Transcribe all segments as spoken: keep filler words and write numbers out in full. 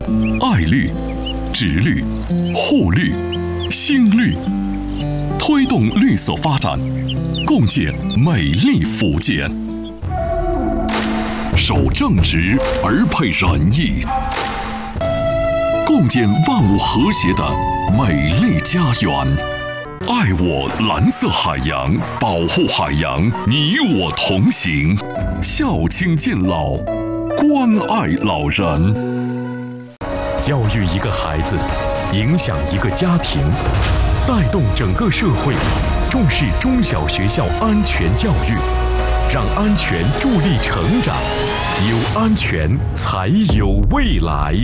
爱绿、植绿、护绿、新绿，推动绿色发展，共建美丽福建。守正直而配仁义，共建万物和谐的美丽家园。爱我蓝色海洋，保护海洋，你我同行。孝亲敬老，关爱老人。 教育一个孩子，影响一个家庭，带动整个社会，重视中小学校安全教育，让安全助力成长，有安全才有未来。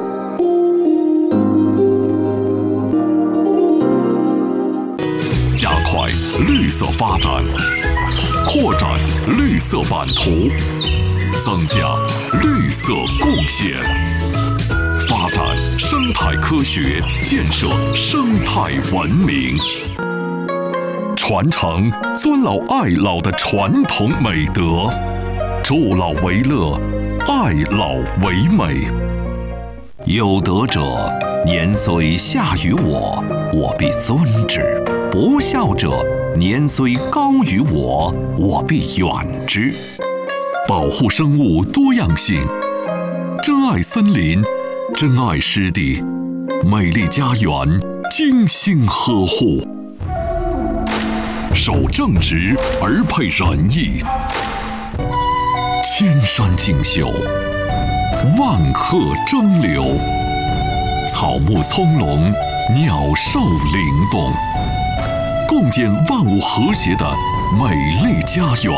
加快绿色发展，扩展绿色版图，增加绿色贡献，发展生态科学，建设生态文明，传承尊老爱老的传统美德，助老为乐，爱老为美。有德者，年虽下于我，我必尊之；不孝者，年虽高于我，我必远之。保护生物多样性，珍爱森林，珍爱湿地，美丽家园精心呵护。守正直而配仁义，千山竞秀，万壑争流，草木葱茏，鸟兽灵动，共建万物和谐的美丽家园。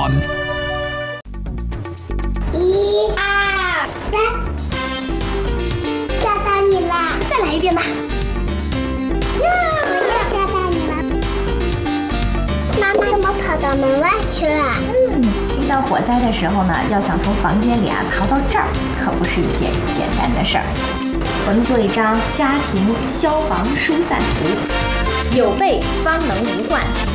一二三，抓到你啦！再来一遍吧。呀，抓到你了！妈妈怎么跑到门外去了？ 嗯，遇到火灾的时候呢，要想从房间里啊逃到这儿，可不是一件简单的事儿。我们做一张家庭消防疏散图，有备方能无患。